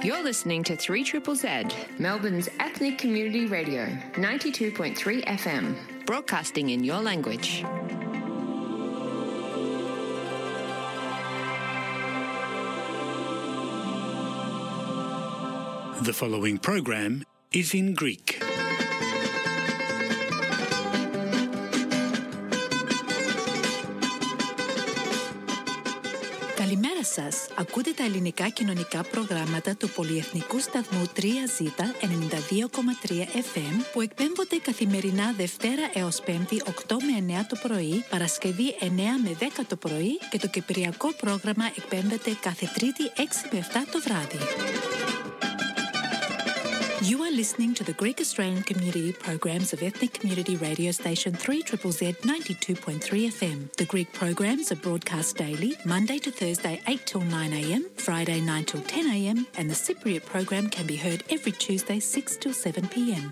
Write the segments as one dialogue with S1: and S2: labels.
S1: You're listening to 3ZZZ, Melbourne's ethnic community radio, 92.3 FM, broadcasting in your language.
S2: The following program is in Greek.
S3: Καλημέρα σας. Ακούτε τα ελληνικά κοινωνικά προγράμματα του πολυεθνικού σταθμού 3Z 92,3 FM που εκπέμπονται καθημερινά Δευτέρα έως Πέμπτη 8 με 9 το πρωί, Παρασκευή 9 με 10 το πρωί και το κυπριακό πρόγραμμα εκπέμπεται κάθε Τρίτη 6 με 7 το βράδυ. You are listening to the Greek Australian community programs of ethnic community radio station 3ZZZ 92.3 FM. The Greek programs are broadcast daily, Monday to Thursday 8 till 9 a.m, Friday 9 till 10 a.m, and the Cypriot program can be heard every Tuesday 6 till 7 p.m.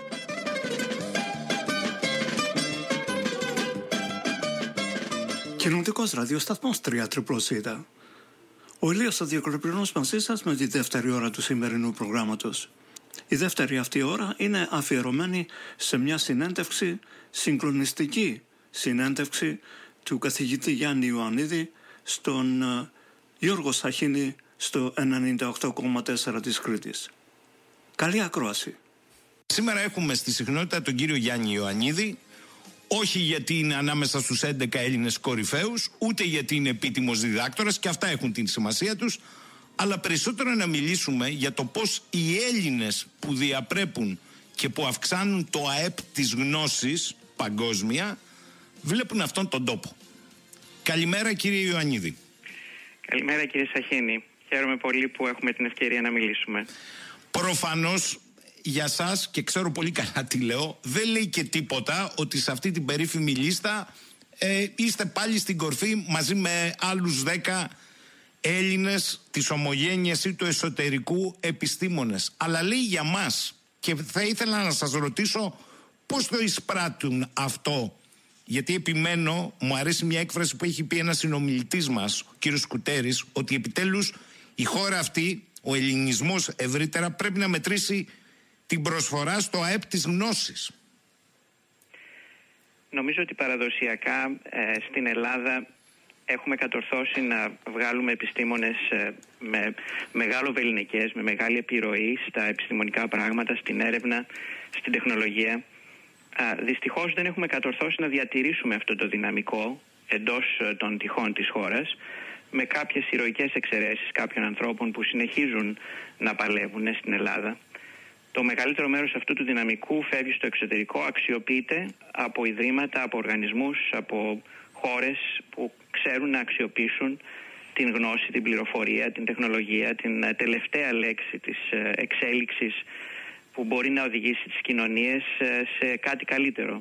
S4: Κοινωνικός ραδιοσταθμός 3ZZZ. Ο Ηλίας Αδιοκροπηρός μαζί σας με τη δεύτερη ώρα του σημερινού προγράμματος. Η δεύτερη αυτή ώρα είναι αφιερωμένη σε μια συνέντευξη, συγκλονιστική συνέντευξη του καθηγητή Γιάννη Ιωαννίδη στον Γιώργο Σαχίνη στο 98,4 της Κρήτης. Καλή ακρόαση.
S5: Σήμερα έχουμε στη συχνότητα τον κύριο Γιάννη Ιωαννίδη, όχι γιατί είναι ανάμεσα στους 11 Έλληνες κορυφαίους, ούτε γιατί είναι επίτιμος διδάκτορας, και αυτά έχουν την σημασία τους, αλλά περισσότερο να μιλήσουμε για το πώς οι Έλληνες που διαπρέπουν και που αυξάνουν το ΑΕΠ της γνώσης παγκόσμια βλέπουν αυτόν τον τόπο. Καλημέρα κύριε Ιωαννίδη.
S6: Καλημέρα κύριε Σαχίνη. Χαίρομαι πολύ που έχουμε την ευκαιρία να μιλήσουμε.
S5: Προφανώς για σας, και ξέρω πολύ καλά τι λέω, δεν λέει και τίποτα ότι σε αυτή την περίφημη λίστα είστε πάλι στην κορφή μαζί με άλλους 10 Έλληνες της ομογένειας ή του εσωτερικού επιστήμονες. Αλλά λέει για μας, και θα ήθελα να σας ρωτήσω πώς το εισπράττουν αυτό, γιατί επιμένω, μου αρέσει μια έκφραση που έχει πει ένας συνομιλητής μας, ο κύριος Κουτέρης, ότι επιτέλους η χώρα αυτή, ο ελληνισμός ευρύτερα, πρέπει να μετρήσει την προσφορά στο ΑΕΠ της γνώσης.
S6: Νομίζω ότι παραδοσιακά στην Ελλάδα έχουμε κατορθώσει να βγάλουμε επιστήμονες με μεγάλο βεληνικές, με μεγάλη επιρροή στα επιστημονικά πράγματα, στην έρευνα, στην τεχνολογία. Δυστυχώς δεν έχουμε κατορθώσει να διατηρήσουμε αυτό το δυναμικό εντός των τυχών της χώρας, με κάποιες ηρωικές εξαιρέσεις κάποιων ανθρώπων που συνεχίζουν να παλεύουν στην Ελλάδα. Το μεγαλύτερο μέρος αυτού του δυναμικού φεύγει στο εξωτερικό, αξιοποιείται από ιδρύματα, από οργανισμούς, από χώρες που ξέρουν να αξιοποιήσουν την γνώση, την πληροφορία, την τεχνολογία, την τελευταία λέξη της εξέλιξης που μπορεί να οδηγήσει τις κοινωνίες σε κάτι καλύτερο.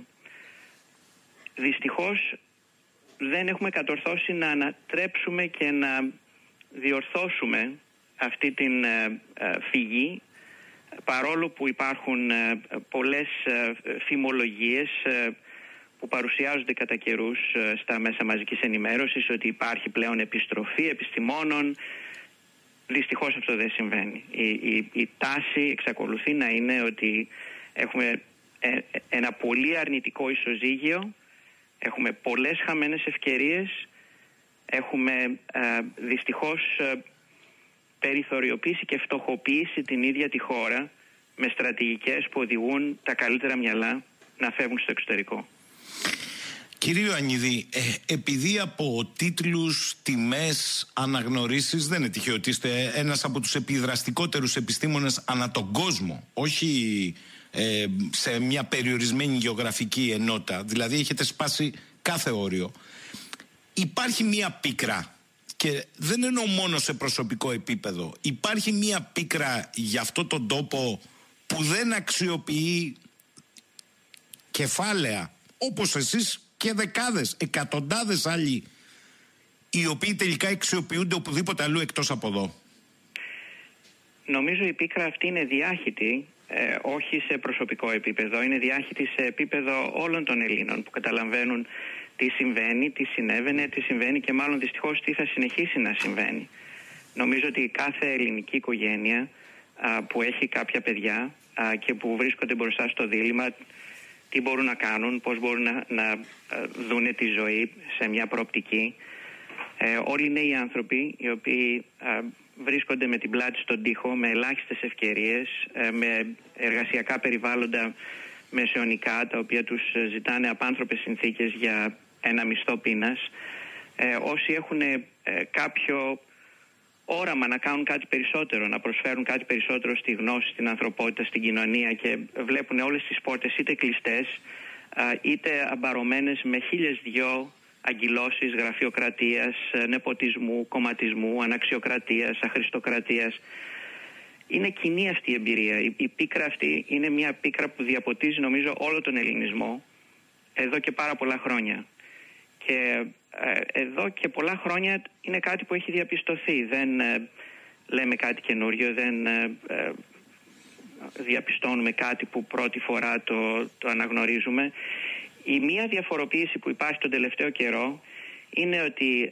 S6: Δυστυχώς δεν έχουμε κατορθώσει να ανατρέψουμε και να διορθώσουμε αυτή την φυγή, παρόλο που υπάρχουν πολλές φημολογίες που παρουσιάζονται κατά καιρούς στα μέσα μαζικής ενημέρωσης ότι υπάρχει πλέον επιστροφή επιστημόνων. Δυστυχώς αυτό δεν συμβαίνει. Η τάση εξακολουθεί να είναι ότι έχουμε ένα πολύ αρνητικό ισοζύγιο, έχουμε πολλές χαμένες ευκαιρίες, έχουμε δυστυχώς περιθωριοποιήσει και φτωχοποιήσει την ίδια τη χώρα με στρατηγικές που οδηγούν τα καλύτερα μυαλά να φεύγουν στο εξωτερικό.
S5: Κύριε Ιωαννίδη, επειδή από τίτλους, τιμές, αναγνωρίσεις δεν είναι τυχαίο ότι είστε ένας από τους επιδραστικότερους επιστήμονες ανά τον κόσμο, όχι σε μια περιορισμένη γεωγραφική ενότητα, δηλαδή έχετε σπάσει κάθε όριο, υπάρχει μια πίκρα, και δεν εννοώ μόνο σε προσωπικό επίπεδο, υπάρχει μια πίκρα για αυτό τον τόπο που δεν αξιοποιεί κεφάλαια όπως εσείς και δεκάδες, εκατοντάδες άλλοι, οι οποίοι τελικά αξιοποιούνται οπουδήποτε αλλού εκτός από εδώ.
S6: Νομίζω η πίκρα αυτή είναι διάχυτη, όχι σε προσωπικό επίπεδο, είναι διάχυτη σε επίπεδο όλων των Ελλήνων που καταλαβαίνουν τι συμβαίνει, τι συνέβαινε, τι συμβαίνει και μάλλον δυστυχώς τι θα συνεχίσει να συμβαίνει. Νομίζω ότι κάθε ελληνική οικογένεια που έχει κάποια παιδιά και που βρίσκονται μπροστά στο δίλημμα τι μπορούν να κάνουν, πώς μπορούν να δούνε τη ζωή σε μια προοπτική. Όλοι οι νέοι άνθρωποι οι οποίοι βρίσκονται με την πλάτη στον τοίχο, με ελάχιστες ευκαιρίες, με εργασιακά περιβάλλοντα μεσαιωνικά, τα οποία τους ζητάνε απάνθρωπες συνθήκες για ένα μισθό πείνας. Όσοι έχουν κάποιο όραμα να κάνουν κάτι περισσότερο, να προσφέρουν κάτι περισσότερο στη γνώση, στην ανθρωπότητα, στην κοινωνία και βλέπουν όλες τις πόρτες είτε κλειστές είτε αμπαρωμένες με 1002 αγκυλώσεις γραφειοκρατίας, νεποτισμού, κομματισμού, αναξιοκρατίας, αχρηστοκρατίας. Είναι κοινή αυτή η εμπειρία. Η πίκρα αυτή είναι μια πίκρα που διαποτίζει νομίζω όλο τον ελληνισμό εδώ και πάρα πολλά χρόνια. Και εδώ και πολλά χρόνια είναι κάτι που έχει διαπιστωθεί. Δεν λέμε κάτι καινούριο, δεν διαπιστώνουμε κάτι που πρώτη φορά το αναγνωρίζουμε. Η μία διαφοροποίηση που υπάρχει τον τελευταίο καιρό είναι ότι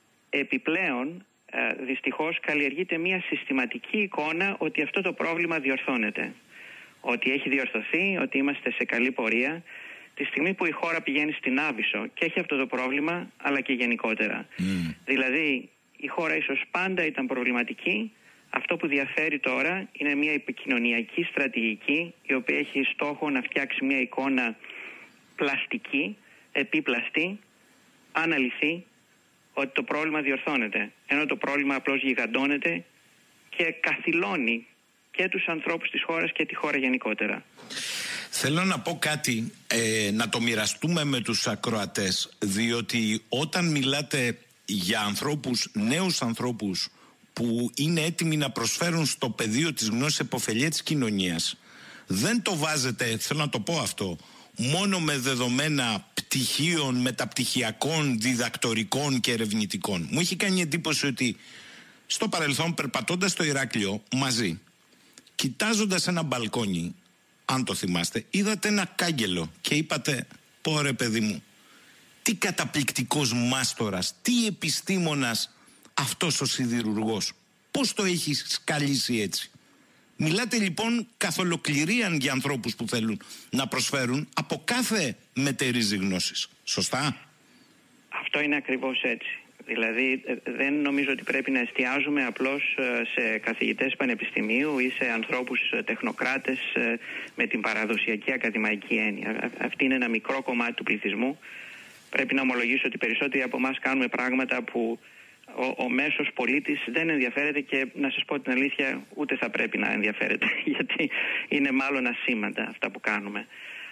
S6: επιπλέον δυστυχώς καλλιεργείται μια συστηματική εικόνα ότι αυτό το πρόβλημα διορθώνεται. Ότι έχει διορθωθεί, ότι είμαστε σε καλή πορεία. Τη στιγμή που η χώρα πηγαίνει στην άβυσσο και έχει αυτό το πρόβλημα, αλλά και γενικότερα. Δηλαδή, η χώρα ίσως πάντα ήταν προβληματική. Αυτό που διαφέρει τώρα είναι μια επικοινωνιακή στρατηγική, η οποία έχει στόχο να φτιάξει μια εικόνα πλαστική, επίπλαστη, αν αληθεί, ότι το πρόβλημα διορθώνεται. Ενώ το πρόβλημα απλώς γιγαντώνεται και καθυλώνει και τους ανθρώπους της χώρας και τη χώρα γενικότερα.
S5: Θέλω να πω κάτι, να το μοιραστούμε με τους ακροατές, διότι όταν μιλάτε για ανθρώπους, νέους ανθρώπους που είναι έτοιμοι να προσφέρουν στο πεδίο της γνώσης επωφελία της κοινωνίας, δεν το βάζετε, θέλω να το πω αυτό, μόνο με δεδομένα πτυχίων, μεταπτυχιακών, διδακτορικών και ερευνητικών. Μου έχει κάνει εντύπωση ότι στο παρελθόν, περπατώντας στο Ηράκλειο μαζί, κοιτάζοντας ένα μπαλκόνι, αν το θυμάστε, είδατε ένα κάγκελο και είπατε, πω ρε παιδί μου, τι καταπληκτικός μάστορας, τι επιστήμονας αυτός ο σιδηρουργός, πώς το έχει σκαλίσει έτσι. Μιλάτε λοιπόν καθ' ολοκληρία για ανθρώπους που θέλουν να προσφέρουν από κάθε μετερίζη γνώσης. Σωστά?
S6: Αυτό είναι ακριβώς έτσι. Δηλαδή δεν νομίζω ότι πρέπει να εστιάζουμε απλώς σε καθηγητές πανεπιστημίου ή σε ανθρώπους τεχνοκράτες με την παραδοσιακή ακαδημαϊκή έννοια. Αυτή είναι ένα μικρό κομμάτι του πληθυσμού. Πρέπει να ομολογήσω ότι περισσότεροι από εμάς κάνουμε πράγματα που ο μέσος πολίτης δεν ενδιαφέρεται και να σας πω την αλήθεια ούτε θα πρέπει να ενδιαφέρεται γιατί είναι μάλλον ασήμαντα αυτά που κάνουμε.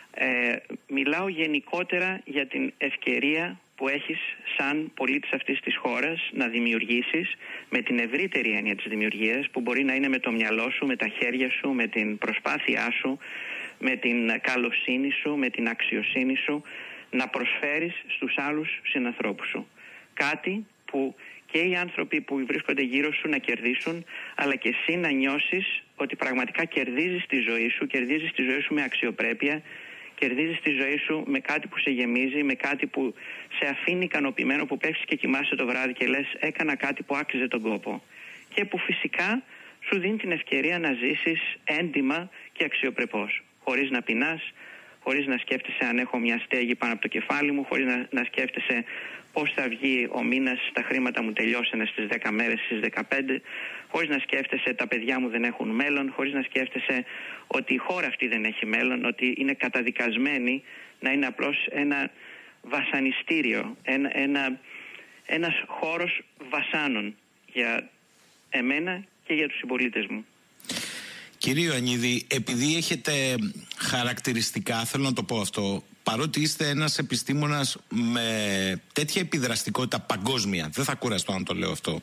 S6: Μιλάω γενικότερα για την ευκαιρία που έχεις σαν πολίτης αυτής της χώρας να δημιουργήσεις με την ευρύτερη έννοια της δημιουργίας που μπορεί να είναι με το μυαλό σου, με τα χέρια σου, με την προσπάθειά σου, με την καλοσύνη σου, με την αξιοσύνη σου να προσφέρεις στους άλλους συνανθρώπους σου. Κάτι που και οι άνθρωποι που βρίσκονται γύρω σου να κερδίσουν, αλλά και εσύ να νιώσεις ότι πραγματικά κερδίζεις τη ζωή σου, κερδίζεις τη ζωή σου με αξιοπρέπεια, κερδίζεις τη ζωή σου με κάτι που σε γεμίζει, με κάτι που σε αφήνει ικανοποιημένο, που πέφτεις και κοιμάσαι το βράδυ και λες έκανα κάτι που άξιζε τον κόπο. Και που φυσικά σου δίνει την ευκαιρία να ζήσεις έντιμα και αξιοπρεπώς, χωρίς να πεινάς, χωρίς να σκέφτεσαι αν έχω μια στέγη πάνω από το κεφάλι μου, χωρίς να σκέφτεσαι πώς θα βγει ο μήνας, τα χρήματα μου τελειώσανε στις 10 μέρες, στις 15, χωρίς να σκέφτεσαι τα παιδιά μου δεν έχουν μέλλον, χωρίς να σκέφτεσαι ότι η χώρα αυτή δεν έχει μέλλον, ότι είναι καταδικασμένη να είναι απλώς ένα βασανιστήριο, ένας χώρος βασάνων για εμένα και για τους συμπολίτες μου.
S5: Κύριε Ιωαννίδη, επειδή έχετε χαρακτηριστικά, θέλω να το πω αυτό, παρότι είστε ένας επιστήμονας με τέτοια επιδραστικότητα παγκόσμια, δεν θα κουραστώ αν το λέω αυτό,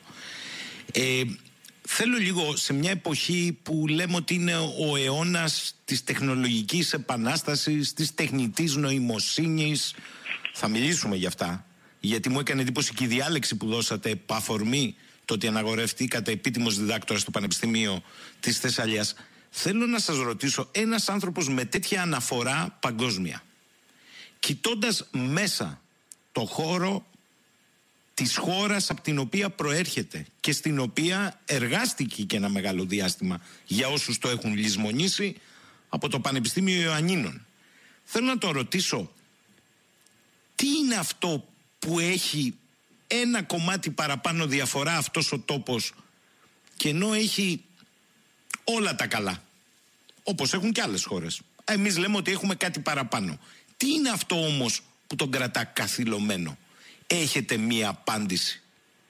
S5: θέλω λίγο σε μια εποχή που λέμε ότι είναι ο αιώνας της τεχνολογικής επανάστασης, της τεχνητής νοημοσύνης, θα μιλήσουμε γι' αυτά, γιατί μου έκανε εντύπωση και η διάλεξη που δώσατε αφορμή το ότι αναγορευτήκατε επίτιμος διδάκτορας στο Πανεπιστήμιο της Θεσσαλίας. Θέλω να σας ρωτήσω, ένας άνθρωπος με τέτοια αναφορά παγκόσμια, κοιτώντας μέσα το χώρο της χώρας από την οποία προέρχεται και στην οποία εργάστηκε και ένα μεγάλο διάστημα, για όσους το έχουν λησμονήσει, από το Πανεπιστήμιο Ιωαννίνων. Θέλω να τον ρωτήσω, τι είναι αυτό που έχει ένα κομμάτι παραπάνω διαφορά αυτός ο τόπος, και ενώ έχει όλα τα καλά, όπως έχουν και άλλες χώρες, εμείς λέμε ότι έχουμε κάτι παραπάνω. Τι είναι αυτό όμως που τον κρατά καθυλωμένο? Έχετε μία απάντηση?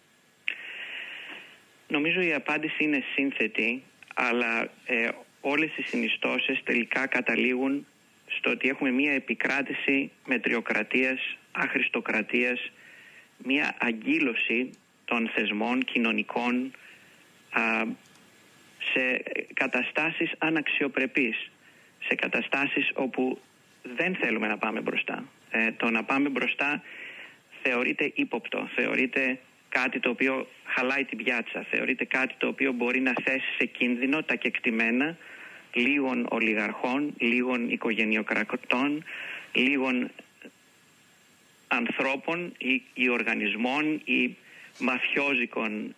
S6: Νομίζω η απάντηση είναι σύνθετη, αλλά όλες οι συνιστώσεις τελικά καταλήγουν στο ότι έχουμε μία επικράτηση μετριοκρατίας, αχρηστοκρατίας, μία αγκύλωση των θεσμών κοινωνικών σε καταστάσεις αναξιοπρεπείς, σε καταστάσεις όπου δεν θέλουμε να πάμε μπροστά. Το να πάμε μπροστά θεωρείται ύποπτο, θεωρείται κάτι το οποίο χαλάει την πιάτσα, θεωρείται κάτι το οποίο μπορεί να θέσει σε κίνδυνο τα κεκτημένα λίγων ολιγαρχών, λίγων οικογενειοκρατών, λίγων ανθρώπων ή οργανισμών ή μαφιόζικων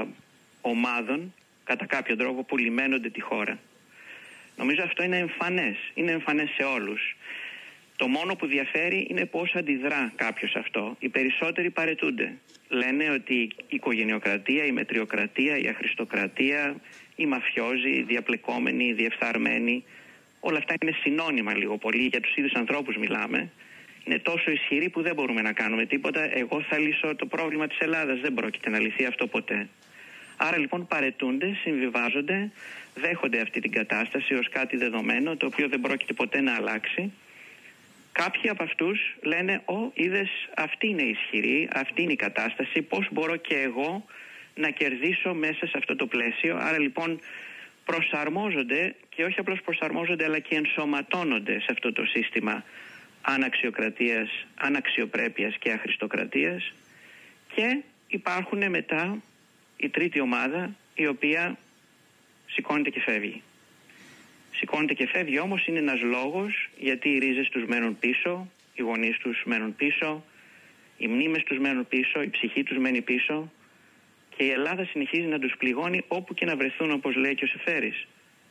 S6: ομάδων, κατά κάποιο τρόπο, που λιμένονται τη χώρα. Νομίζω αυτό είναι εμφανές σε όλους. Το μόνο που διαφέρει είναι πώς αντιδρά κάποιος αυτό. Οι περισσότεροι παραιτούνται. Λένε ότι η οικογενειοκρατία, η μετριοκρατία, η αχρηστοκρατία, οι μαφιόζοι, οι διαπλεκόμενοι, οι διεφθαρμένοι, όλα αυτά είναι συνώνυμα λίγο πολύ, για τους ίδιους ανθρώπους μιλάμε. Είναι τόσο ισχυροί που δεν μπορούμε να κάνουμε τίποτα. Εγώ θα λύσω το πρόβλημα της Ελλάδας. Δεν πρόκειται να λυθεί αυτό ποτέ. Άρα λοιπόν παραιτούνται, συμβιβάζονται, δέχονται αυτή την κατάσταση ως κάτι δεδομένο, το οποίο δεν πρόκειται ποτέ να αλλάξει. Κάποιοι από αυτούς λένε, είδες, αυτή είναι ισχυρή, αυτή είναι η κατάσταση, πώς μπορώ και εγώ να κερδίσω μέσα σε αυτό το πλαίσιο? Άρα λοιπόν προσαρμόζονται, και όχι απλώς προσαρμόζονται, αλλά και ενσωματώνονται σε αυτό το σύστημα αναξιοκρατίας, αναξιοπρέπειας και αχρηστοκρατίας, και υπάρχουν μετά η τρίτη ομάδα, η οποία σηκώνεται και φεύγει. Σηκώνεται και φεύγει όμως είναι ένας λόγος, γιατί οι ρίζες τους μένουν πίσω, οι γονείς τους μένουν πίσω, οι μνήμες τους μένουν πίσω, η ψυχή τους μένει πίσω, και η Ελλάδα συνεχίζει να τους πληγώνει όπου και να βρεθούν, όπως λέει και ο Σεφέρης.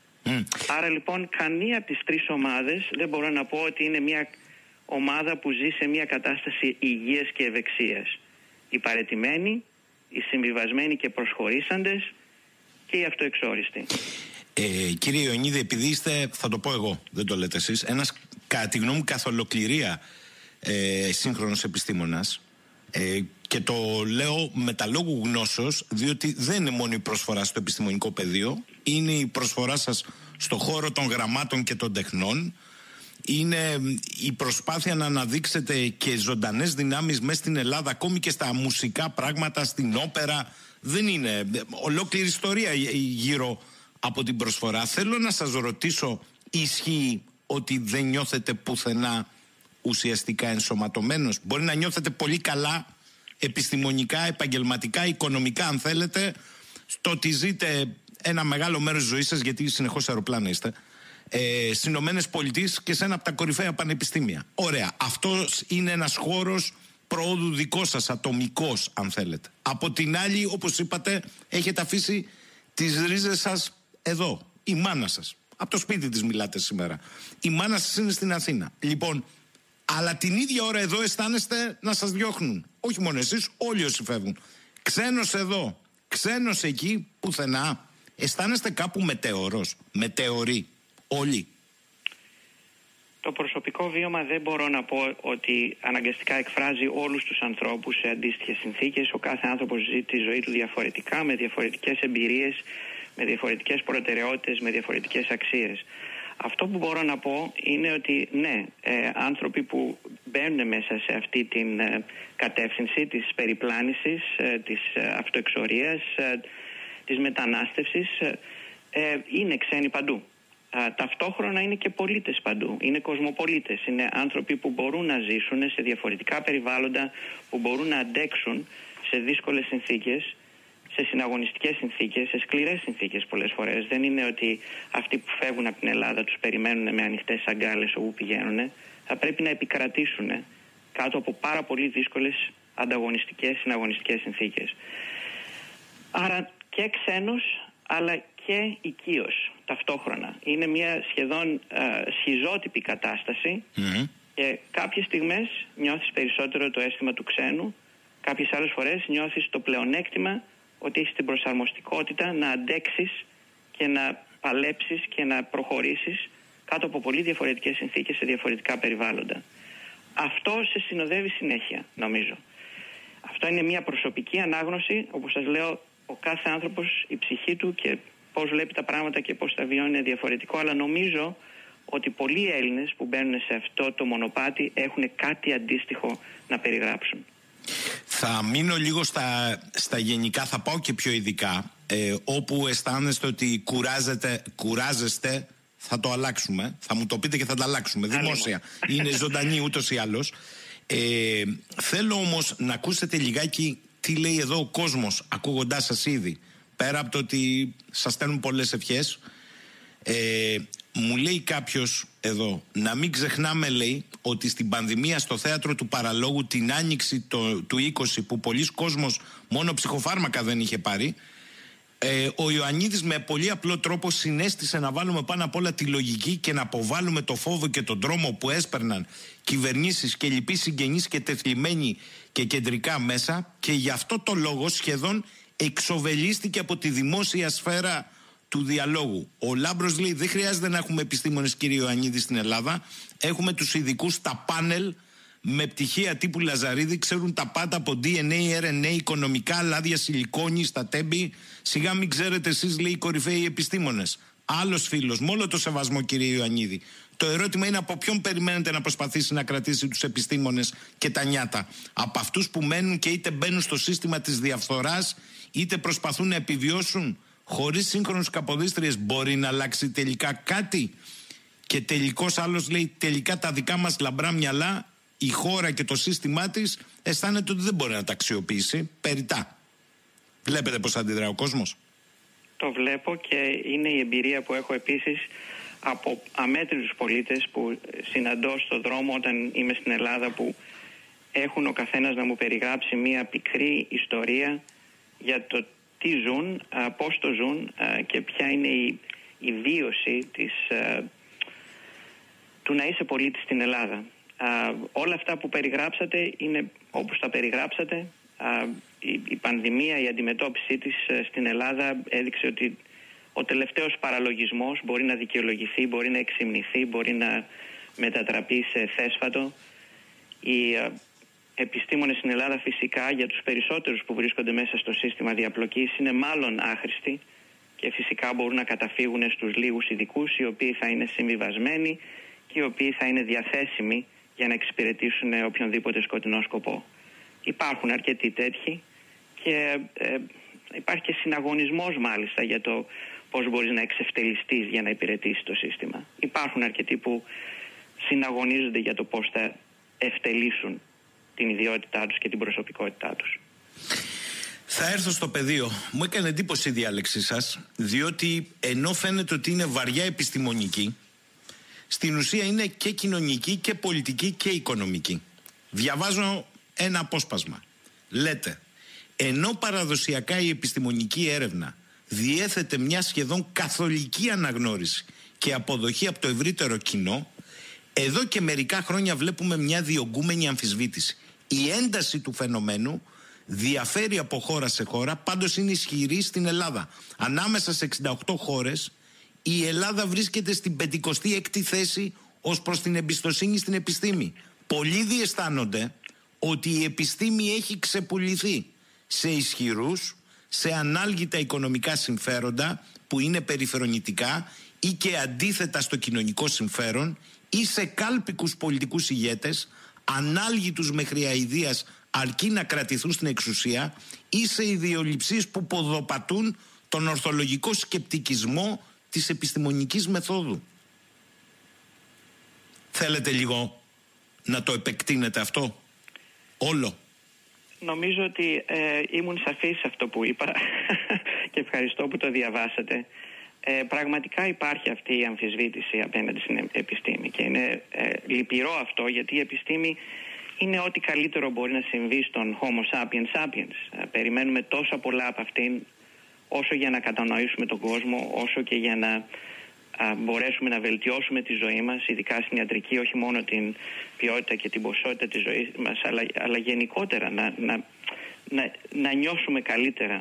S6: Άρα λοιπόν καμία από τις τρεις ομάδες δεν μπορώ να πω ότι είναι μια ομάδα που ζει σε μια κατάσταση υγείας και ευεξίας. Οι παραιτημένοι, οι συμβιβασμένοι και προσχωρήσαντες και οι αυτοεξόριστοι.
S5: Κύριε Ιωαννίδη, επειδή είστε, θα το πω εγώ, δεν το λέτε εσείς, ένας κατά τη γνώμη μου καθ' ολοκληρία σύγχρονος επιστήμονας, και το λέω με τα λόγου γνώσεως, διότι δεν είναι μόνο η προσφορά στο επιστημονικό πεδίο, είναι η προσφορά σας στο χώρο των γραμμάτων και των τεχνών, είναι η προσπάθεια να αναδείξετε και ζωντανές δυνάμεις μέσα στην Ελλάδα, ακόμη και στα μουσικά πράγματα, στην όπερα. Δεν είναι ολόκληρη ιστορία γύρω από την προσφορά. Θέλω να σας ρωτήσω, ισχύει ότι δεν νιώθετε πουθενά ουσιαστικά ενσωματωμένος? Μπορεί να νιώθετε πολύ καλά επιστημονικά, επαγγελματικά, οικονομικά, αν θέλετε, στο ότι ζείτε ένα μεγάλο μέρος της ζωής σας, γιατί συνεχώς αεροπλάνα είστε, στις Ηνωμένες Πολιτείες και σε ένα από τα κορυφαία πανεπιστήμια. Ωραία. Αυτός είναι ένας χώρος προόδου δικό σας, ατομικός, αν θέλετε. Από την άλλη, όπως είπατε, έχετε αφήσει τις ρίζες σας εδώ. Η μάνα σας. Από το σπίτι της μιλάτε σήμερα. Η μάνα σας είναι στην Αθήνα. Λοιπόν, αλλά την ίδια ώρα εδώ αισθάνεστε να σας διώχνουν. Όχι μόνο εσείς, όλοι όσοι φεύγουν. Ξένος εδώ, ξένος εκεί, πουθενά. Αισθάνεστε κάπου μετεωρός, μετεωροί, όλοι?
S6: Το προσωπικό βίωμα δεν μπορώ να πω ότι αναγκαστικά εκφράζει όλους τους ανθρώπους σε αντίστοιχες συνθήκες. Ο κάθε άνθρωπος ζει τη ζωή του διαφορετικά, με διαφορετικές εμπειρίες, με διαφορετικές προτεραιότητες, με διαφορετικές αξίες. Αυτό που μπορώ να πω είναι ότι ναι, άνθρωποι που μπαίνουν μέσα σε αυτή την κατεύθυνση της περιπλάνησης, της αυτοεξορίας, της μετανάστευσης, είναι ξένοι παντού. Ταυτόχρονα είναι και πολίτες παντού, είναι κοσμοπολίτες, είναι άνθρωποι που μπορούν να ζήσουν σε διαφορετικά περιβάλλοντα, που μπορούν να αντέξουν σε δύσκολες συνθήκες, σε συναγωνιστικές συνθήκες, σε σκληρές συνθήκες πολλές φορές. Δεν είναι ότι αυτοί που φεύγουν από την Ελλάδα τους περιμένουν με ανοιχτές αγκάλες όπου πηγαίνουν. Θα πρέπει να επικρατήσουν κάτω από πάρα πολύ δύσκολες ανταγωνιστικές, συναγωνιστικές συνθήκες. Άρα και ξένος, αλλά και οικείος ταυτόχρονα. Είναι μια σχεδόν σχιζότυπη κατάσταση και κάποιες στιγμές νιώθεις περισσότερο το αίσθημα του ξένου, κάποιες άλλες φορές νιώθεις το πλεονέκτημα ότι έχεις την προσαρμοστικότητα να αντέξεις και να παλέψεις και να προχωρήσεις κάτω από πολύ διαφορετικές συνθήκες σε διαφορετικά περιβάλλοντα. Αυτό σε συνοδεύει συνέχεια, νομίζω. Αυτό είναι μια προσωπική ανάγνωση, όπως σας λέω, ο κάθε άνθρωπος, η ψυχή του και πώς βλέπει τα πράγματα και πώς τα βιώνει είναι διαφορετικό, αλλά νομίζω ότι πολλοί Έλληνες που μπαίνουν σε αυτό το μονοπάτι έχουν κάτι αντίστοιχο να περιγράψουν.
S5: Θα μείνω λίγο στα γενικά, θα πάω και πιο ειδικά. Όπου αισθάνεστε ότι κουράζεστε, θα το αλλάξουμε. Θα μου το πείτε και θα το αλλάξουμε. Δημόσια. Είναι ζωντανή ούτως ή άλλως. Θέλω όμως να ακούσετε λιγάκι τι λέει εδώ ο κόσμος, ακούγοντάς σας ήδη. Πέρα από το ότι σας στέλνουν πολλές ευχές, μου λέει κάποιος εδώ, να μην ξεχνάμε, λέει, ότι στην πανδημία στο θέατρο του Παραλόγου την άνοιξη του 20, που πολλοί κόσμος μόνο ψυχοφάρμακα δεν είχε πάρει, ο Ιωαννίδης με πολύ απλό τρόπο συνέστησε να βάλουμε πάνω απ' όλα τη λογική και να αποβάλουμε το φόβο και τον τρόμο που έσπερναν κυβερνήσεις και λοιποί συγγενείς και τεθλιμμένοι και κεντρικά μέσα, και γι' αυτό το λόγο σχεδόν εξοβελίστηκε από τη δημόσια σφαίρα του διαλόγου. Ο Λάμπρος λέει, δεν χρειάζεται να έχουμε επιστήμονες, κύριε Ιωαννίδη, στην Ελλάδα. Έχουμε τους ειδικούς στα πάνελ με πτυχία τύπου Λαζαρίδη, ξέρουν τα πάντα από DNA, RNA, οικονομικά, λάδια σιλικόνη στα τέμπη. Σιγά μην ξέρετε εσείς, λέει, οι κορυφαίοι επιστήμονες. Άλλος φίλος, με όλο το σεβασμό, κύριε Ιωαννίδη. Το ερώτημα είναι από ποιον περιμένετε να προσπαθήσει να κρατήσει τους επιστήμονες και τα νιάτα. Από αυτούς που μένουν και είτε μπαίνουν στο σύστημα της διαφθοράς, είτε προσπαθούν να επιβιώσουν. Χωρίς σύγχρονους καποδίστριες μπορεί να αλλάξει τελικά κάτι? Και τελικώς άλλος λέει, τελικά τα δικά μας λαμπρά μυαλά, η χώρα και το σύστημά της αισθάνεται ότι δεν μπορεί να τα αξιοποιήσει. Περιτά. Βλέπετε πώς αντιδρά ο κόσμος?
S6: Το βλέπω και είναι η εμπειρία που έχω επίσης από αμέτρητους πολίτες που συναντώ στον δρόμο όταν είμαι στην Ελλάδα, που έχουν ο καθένας να μου περιγράψει μία πικρή ιστορία για το τι ζουν, πώς το ζουν και ποια είναι η βίωση του να είσαι πολίτης στην Ελλάδα. Όλα αυτά που περιγράψατε είναι όπως τα περιγράψατε. Η πανδημία, η αντιμετώπιση της στην Ελλάδα έδειξε ότι ο τελευταίος παραλογισμός μπορεί να δικαιολογηθεί, μπορεί να εξυμνηθεί, μπορεί να μετατραπεί σε θέσφατο. Οι επιστήμονες στην Ελλάδα φυσικά, για τους περισσότερους που βρίσκονται μέσα στο σύστημα διαπλοκής, είναι μάλλον άχρηστοι και φυσικά μπορούν να καταφύγουν στους λίγους ειδικούς, οι οποίοι θα είναι συμβιβασμένοι και οι οποίοι θα είναι διαθέσιμοι για να εξυπηρετήσουν οποιονδήποτε σκοτεινό σκοπό. Υπάρχουν αρκετοί τέτοιοι και υπάρχει και συναγωνισμός μάλιστα για το πώς μπορείς να εξευτελιστείς για να υπηρετήσεις το σύστημα. Υπάρχουν αρκετοί που συναγωνίζονται για το πώς θα ευτελίσουν την ιδιότητά τους και την προσωπικότητά τους.
S5: Θα έρθω στο πεδίο. Μου έκανε εντύπωση η διάλεξή σας, διότι ενώ φαίνεται ότι είναι βαριά επιστημονική, στην ουσία είναι και κοινωνική και πολιτική και οικονομική. Διαβάζω ένα απόσπασμα. Λέτε, ενώ παραδοσιακά η επιστημονική έρευνα διέθετε μια σχεδόν καθολική αναγνώριση και αποδοχή από το ευρύτερο κοινό, εδώ και μερικά χρόνια βλέπουμε μια διωγγούμενη αμφισβήτηση. Η ένταση του φαινομένου διαφέρει από χώρα σε χώρα, πάντως είναι ισχυρή στην Ελλάδα. Ανάμεσα σε 68 χώρες, η Ελλάδα βρίσκεται στην 56η θέση ως προς την εμπιστοσύνη στην επιστήμη. Πολλοί διαισθάνονται ότι η επιστήμη έχει ξεπουληθεί σε ισχυρούς, σε ανάλγητα οικονομικά συμφέροντα που είναι περιφερονητικά ή και αντίθετα στο κοινωνικό συμφέρον, ή σε κάλπικους πολιτικούς ηγέτες, ανάλγητους μέχρι αηδίας αρκεί να κρατηθούν στην εξουσία, ή σε ιδεολειψίες που ποδοπατούν τον ορθολογικό σκεπτικισμό της επιστημονικής μεθόδου. Θέλετε λίγο να το επεκτείνετε αυτό όλο?
S6: Νομίζω ότι ήμουν σαφής σε αυτό που είπα και ευχαριστώ που το διαβάσατε. Πραγματικά υπάρχει αυτή η αμφισβήτηση απέναντι στην επιστήμη και είναι λυπηρό αυτό, γιατί η επιστήμη είναι ό,τι καλύτερο μπορεί να συμβεί στον Homo sapiens sapiens. Περιμένουμε τόσα πολλά από αυτήν, όσο για να κατανοήσουμε τον κόσμο, όσο και για να μπορέσουμε να βελτιώσουμε τη ζωή μας, ειδικά στην ιατρική, όχι μόνο την ποιότητα και την ποσότητα της ζωής μας, αλλά γενικότερα να νιώσουμε καλύτερα.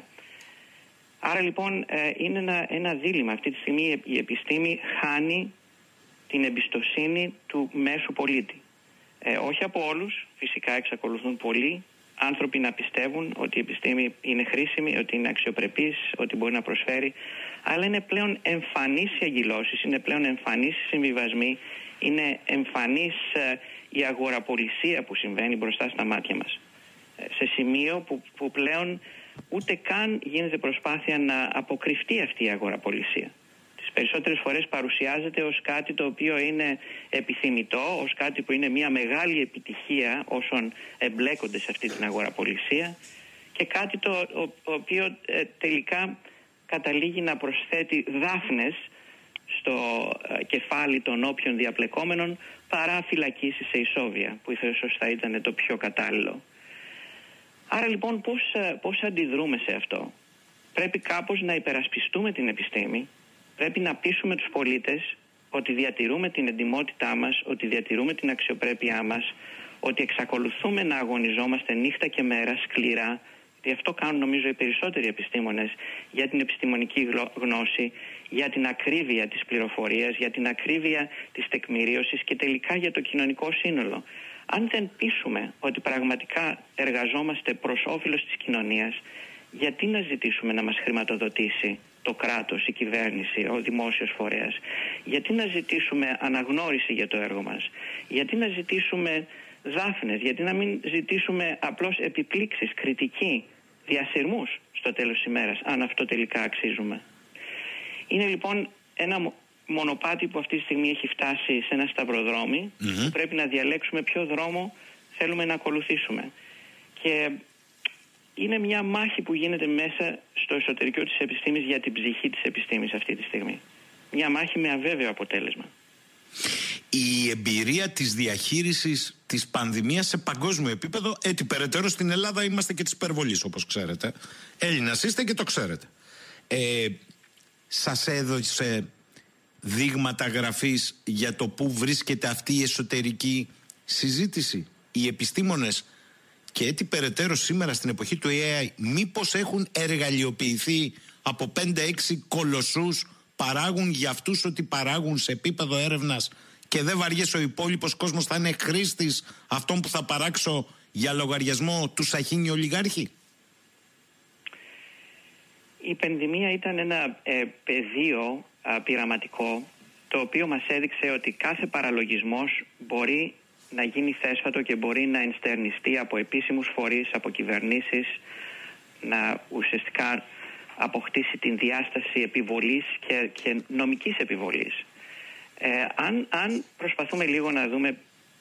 S6: Άρα λοιπόν είναι ένα δίλημμα. Αυτή τη στιγμή η επιστήμη χάνει την εμπιστοσύνη του μέσου πολίτη. Όχι από όλους, φυσικά εξακολουθούν πολλοί άνθρωποι να πιστεύουν ότι η επιστήμη είναι χρήσιμη, ότι είναι αξιοπρεπής, ότι μπορεί να προσφέρει, αλλά είναι πλέον εμφανείς οι αγκυλώσεις, είναι πλέον εμφανείς οι συμβιβασμοί, είναι εμφανής η αγοραπολισία που συμβαίνει μπροστά στα μάτια μας. Σε σημείο που πλέον ούτε καν γίνεται προσπάθεια να αποκρυφτεί αυτή η αγοραπολισία. Τις περισσότερες φορές παρουσιάζεται ως κάτι το οποίο είναι επιθυμητό, ως κάτι που είναι μια μεγάλη επιτυχία όσων εμπλέκονται σε αυτή την αγοραπολισία και κάτι το οποίο τελικά καταλήγει να προσθέτει δάφνες στο κεφάλι των όποιων διαπλεκόμενων παρά φυλακίσεις σε ισόβια, που ίσως θα ήταν το πιο κατάλληλο. Άρα λοιπόν πώς αντιδρούμε σε αυτό? Πρέπει κάπως να υπερασπιστούμε την επιστήμη, πρέπει να πείσουμε τους πολίτες ότι διατηρούμε την εντιμότητά μας, ότι διατηρούμε την αξιοπρέπειά μας, ότι εξακολουθούμε να αγωνιζόμαστε νύχτα και μέρα σκληρά, γιατί αυτό κάνουν νομίζω οι περισσότεροι επιστήμονες, για την επιστημονική γνώση, για την ακρίβεια της πληροφορίας, για την ακρίβεια της τεκμηρίωσης και τελικά για το κοινωνικό σύνολο. Αν δεν πείσουμε ότι πραγματικά εργαζόμαστε προς όφελος της κοινωνίας, γιατί να ζητήσουμε να μας χρηματοδοτήσει το κράτος, η κυβέρνηση, ο δημόσιος φορέας? Γιατί να ζητήσουμε αναγνώριση για το έργο μας? Γιατί να ζητήσουμε δάφνες? Γιατί να μην ζητήσουμε απλώς επιπλήξεις, κριτική, διασυρμούς στο τέλος της ημέρας, αν αυτό τελικά αξίζουμε? Είναι λοιπόν ένα μονοπάτι που αυτή τη στιγμή έχει φτάσει σε ένα σταυροδρόμι, που πρέπει να διαλέξουμε ποιο δρόμο θέλουμε να ακολουθήσουμε. Και είναι μια μάχη που γίνεται μέσα στο εσωτερικό της επιστήμης για την ψυχή της επιστήμης αυτή τη στιγμή. Μια μάχη με αβέβαιο αποτέλεσμα.
S5: Η εμπειρία της διαχείρισης της πανδημίας σε παγκόσμιο επίπεδο, έτσι περαιτέρω στην Ελλάδα είμαστε και της υπερβολής, όπως ξέρετε. Έλληνας είστε και το ξέρετε. Σας έδωσε δείγματα γραφής για το πού βρίσκεται αυτή η εσωτερική συζήτηση? Οι επιστήμονες και έτσι περαιτέρω σήμερα στην εποχή του AI μήπως έχουν εργαλειοποιηθεί από 5-6 κολοσσούς, παράγουν για αυτούς ότι παράγουν σε επίπεδο έρευνας και δεν βαριέσαι ο υπόλοιπος κόσμος θα είναι χρήστης αυτών που θα παράξω για λογαριασμό του Σαχίνι ολιγάρχη?
S6: Η πανδημία ήταν ένα πεδίο πειραματικό, το οποίο μας έδειξε ότι κάθε παραλογισμός μπορεί να γίνει θέσφατο και μπορεί να ενστερνιστεί από επίσημους φορείς, από κυβερνήσεις, να ουσιαστικά αποκτήσει την διάσταση επιβολής και νομικής επιβολής. Αν προσπαθούμε λίγο να δούμε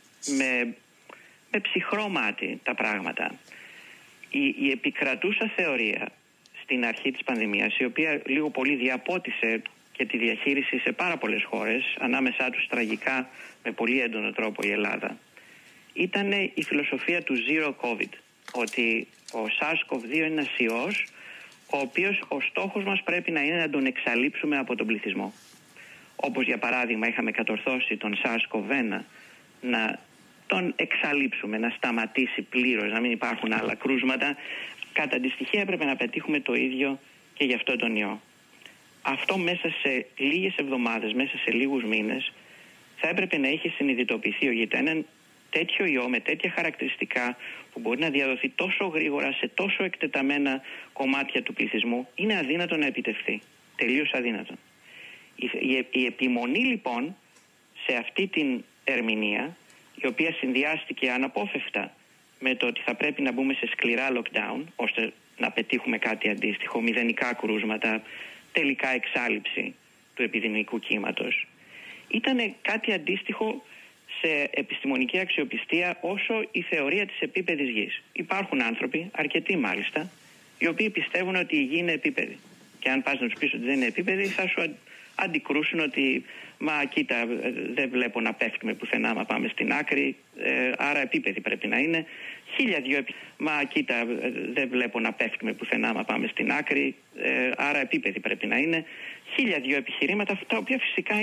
S6: με ψυχρό μάτι τα πράγματα, η επικρατούσα θεωρία στην αρχή της πανδημίας, η οποία λίγο πολύ διαπότισε και τη διαχείριση σε πάρα πολλές χώρες, ανάμεσά τους τραγικά με πολύ έντονο τρόπο η Ελλάδα, ήταν η φιλοσοφία του Zero COVID, ότι ο SARS-CoV-2 είναι ένας ιός, ο οποίος ο στόχος μας πρέπει να είναι να τον εξαλείψουμε από τον πληθυσμό. Όπως για παράδειγμα είχαμε κατορθώσει τον SARS-CoV-1 να τον εξαλείψουμε, να σταματήσει πλήρως, να μην υπάρχουν άλλα κρούσματα. Κατά αντιστοιχεία έπρεπε να πετύχουμε το ίδιο και για αυτόν τον ιό. Αυτό μέσα σε λίγες εβδομάδες, μέσα σε λίγους μήνες θα έπρεπε να είχε συνειδητοποιηθεί ότι έναν τέτοιο ιό με τέτοια χαρακτηριστικά που μπορεί να διαδοθεί τόσο γρήγορα σε τόσο εκτεταμένα κομμάτια του πληθυσμού είναι αδύνατο να επιτευχθεί. Τελείως αδύνατο. Η επιμονή λοιπόν σε αυτή την ερμηνεία, η οποία συνδυάστηκε αναπόφευκτα με το ότι θα πρέπει να μπούμε σε σκληρά lockdown ώστε να πετύχουμε κάτι αντίστοιχο, μηδενικά κρούσματα, τελικά εξάλειψη του επιδημικού κύματος, ήταν κάτι αντίστοιχο σε επιστημονική αξιοπιστία όσο η θεωρία της επίπεδης γης. Υπάρχουν άνθρωποι, αρκετοί μάλιστα, οι οποίοι πιστεύουν ότι η γη είναι επίπεδη. Και αν πας να τους πεις ότι δεν είναι επίπεδοι, θα σου αντικρούσουν ότι μα κοίτα, δεν βλέπω να πέφτουμε πουθενά άμα πάμε στην άκρη, άρα επίπεδοι πρέπει να είναι. 1002 μα κοίτα, δεν βλέπω να πέφτουμε πουθενά άμα πάμε στην άκρη, άρα επίπεδοι πρέπει να είναι. 1002 επιχειρήματα, τα οποία φυσικά